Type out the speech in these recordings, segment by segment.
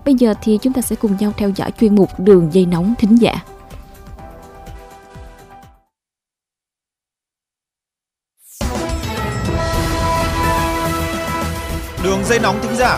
bây giờ thì chúng ta sẽ cùng nhau theo dõi chuyên mục Đường dây nóng thính giả. Đường dây nóng thính giả.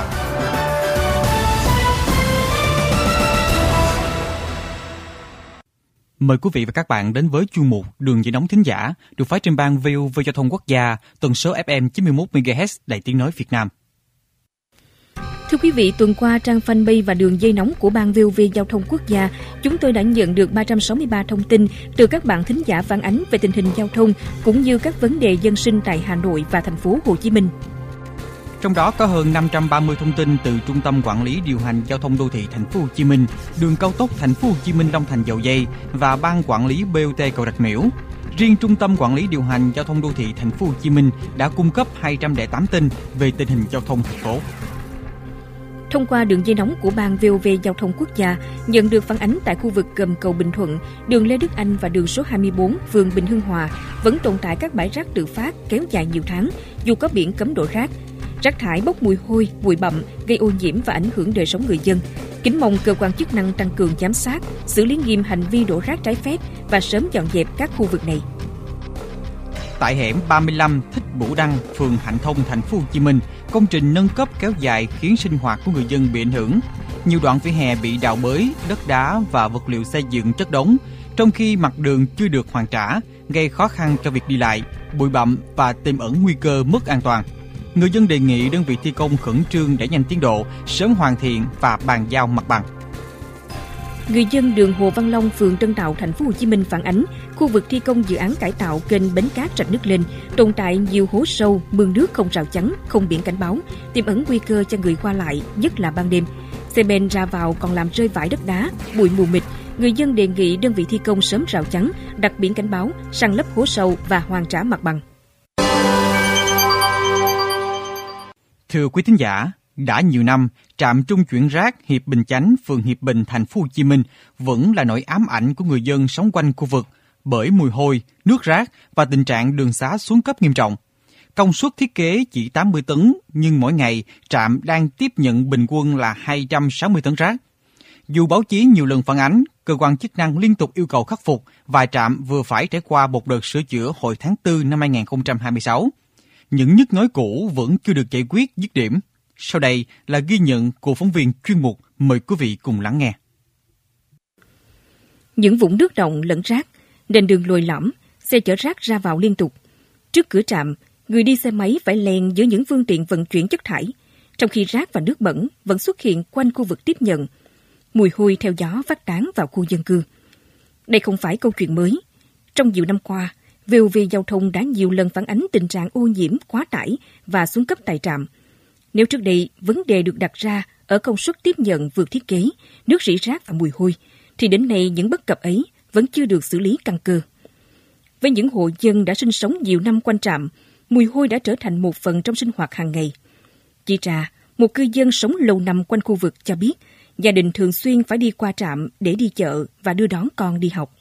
Mời quý vị và các bạn đến với chuyên mục Đường dây nóng thính giả được phát trên ban VOV Giao thông Quốc gia, tần số FM 91 MHz, Đài Tiếng nói Việt Nam. Thưa quý vị, tuần qua trang fanpage và đường dây nóng của ban VOV Giao thông Quốc gia, chúng tôi đã nhận được 363 thông tin từ các bạn thính giả phản ánh về tình hình giao thông cũng như các vấn đề dân sinh tại Hà Nội và thành phố Hồ Chí Minh. Trong đó có hơn 530 thông tin từ Trung tâm Quản lý điều hành Giao thông đô thị Thành phố Hồ Chí Minh, Đường cao tốc Thành phố Hồ Chí Minh Long Thành Dầu Giây và Ban Quản lý BOT Cầu Rạch Miễu. Riêng Trung tâm Quản lý điều hành Giao thông đô thị Thành phố Hồ Chí Minh đã cung cấp 208 tin về tình hình giao thông thành phố. Thông qua đường dây nóng của Ban VOV Giao thông Quốc gia, nhận được phản ánh tại khu vực gầm cầu Bình Thuận, đường Lê Đức Anh và đường số 24, phường Bình Hưng Hòa vẫn tồn tại các bãi rác tự phát kéo dài nhiều tháng, dù có biển cấm đổ rác. Rác thải bốc mùi hôi, bụi bặm, gây ô nhiễm và ảnh hưởng đời sống người dân. Kính mong cơ quan chức năng tăng cường giám sát, xử lý nghiêm hành vi đổ rác trái phép và sớm dọn dẹp các khu vực này. Tại hẻm 35 Thích Bửu Đăng, phường Hạnh Thông, Thành phố Hồ Chí Minh, công trình nâng cấp kéo dài khiến sinh hoạt của người dân bị ảnh hưởng. Nhiều đoạn vỉa hè bị đào bới, đất đá và vật liệu xây dựng chất đống, trong khi mặt đường chưa được hoàn trả, gây khó khăn cho việc đi lại, bụi bặm và tiềm ẩn nguy cơ mất an toàn. Người dân đề nghị đơn vị thi công khẩn trương đẩy nhanh tiến độ, sớm hoàn thiện và bàn giao mặt bằng. Người dân đường Hồ Văn Long, phường Tân Tạo, Thành phố Hồ Chí Minh phản ánh, khu vực thi công dự án cải tạo kênh Bến Cát Rạch Nước Lên tồn tại nhiều hố sâu, mương nước không rào chắn, không biển cảnh báo, tiềm ẩn nguy cơ cho người qua lại, nhất là ban đêm. Xe ben ra vào còn làm rơi vãi đất đá, bụi mù mịt. Người dân đề nghị đơn vị thi công sớm rào chắn, đặt biển cảnh báo, san lấp hố sâu và hoàn trả mặt bằng. Thưa quý thính giả, đã nhiều năm, trạm trung chuyển rác Hiệp Bình Chánh, phường Hiệp Bình, Thành phố Hồ Chí Minh vẫn là nỗi ám ảnh của người dân sống quanh khu vực bởi mùi hôi, nước rác và tình trạng đường xá xuống cấp nghiêm trọng. Công suất thiết kế chỉ 80 tấn, nhưng mỗi ngày trạm đang tiếp nhận bình quân là 260 tấn rác. Dù báo chí nhiều lần phản ánh, cơ quan chức năng liên tục yêu cầu khắc phục và trạm vừa phải trải qua một đợt sửa chữa hồi tháng 4 năm 2026. Những nhức nhối cũ vẫn chưa được giải quyết dứt điểm. Sau đây là ghi nhận của phóng viên chuyên mục, mời quý vị cùng lắng nghe. Những vũng nước động lẫn rác, nền đường lồi lõm, xe chở rác ra vào liên tục. Trước cửa trạm, người đi xe máy phải lèn giữa những phương tiện vận chuyển chất thải, trong khi rác và nước bẩn vẫn xuất hiện quanh khu vực tiếp nhận. Mùi hôi theo gió phát tán vào khu dân cư. Đây không phải câu chuyện mới. Trong nhiều năm qua, VOV Giao thông đã nhiều lần phản ánh tình trạng ô nhiễm, quá tải và xuống cấp tại trạm. Nếu trước đây vấn đề được đặt ra ở công suất tiếp nhận vượt thiết kế, nước rỉ rác và mùi hôi, thì đến nay những bất cập ấy vẫn chưa được xử lý căn cơ. Với những hộ dân đã sinh sống nhiều năm quanh trạm, mùi hôi đã trở thành một phần trong sinh hoạt hàng ngày. Chị Trà, một cư dân sống lâu năm quanh khu vực cho biết, gia đình thường xuyên phải đi qua trạm để đi chợ và đưa đón con đi học.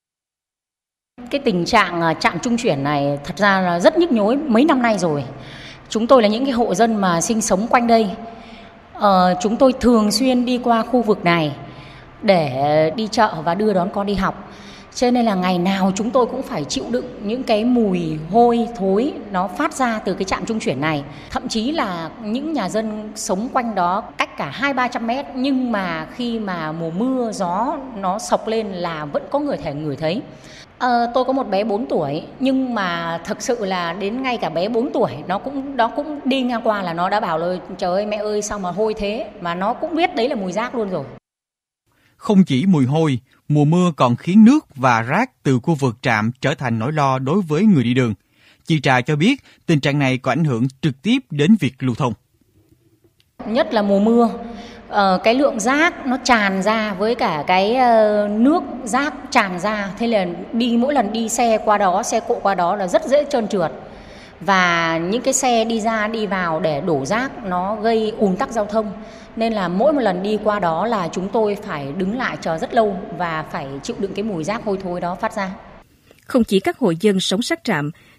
Cái tình trạng trạm trung chuyển này thật ra là rất nhức nhối mấy năm nay rồi. Chúng tôi là những cái hộ dân mà sinh sống quanh đây. Chúng tôi thường xuyên đi qua khu vực này để đi chợ và đưa đón con đi học. Cho nên là ngày nào chúng tôi cũng phải chịu đựng những cái mùi hôi thối nó phát ra từ cái trạm trung chuyển này. Thậm chí là những nhà dân sống quanh đó cách cả 200-300 mét, nhưng mà khi mà mùa mưa gió nó sộc lên là vẫn có người thể ngửi thấy. Tôi có một bé 4 tuổi, nhưng mà thực sự là đến ngay cả bé 4 tuổi nó cũng đi ngang qua là nó đã bảo là trời ơi mẹ ơi sao mà hôi thế, mà nó cũng biết đấy là mùi rác luôn rồi. Không chỉ mùi hôi, mùa mưa còn khiến nước và rác từ khu vực trạm trở thành nỗi lo đối với người đi đường. Chị Trà cho biết tình trạng này có ảnh hưởng trực tiếp đến việc lưu thông. Nhất là mùa mưa, cái lượng rác nó tràn ra với cả cái nước rác tràn ra, thế là mỗi lần đi xe qua đó, xe cộ qua đó là rất dễ trơn trượt. Và những cái xe đi ra đi vào để đổ rác nó gây ùn tắc giao thông. Nên là mỗi một lần đi qua đó là chúng tôi phải đứng lại chờ rất lâu và phải chịu đựng cái mùi rác hôi thối đó phát ra. Không chỉ các hộ dân sống sát trạm,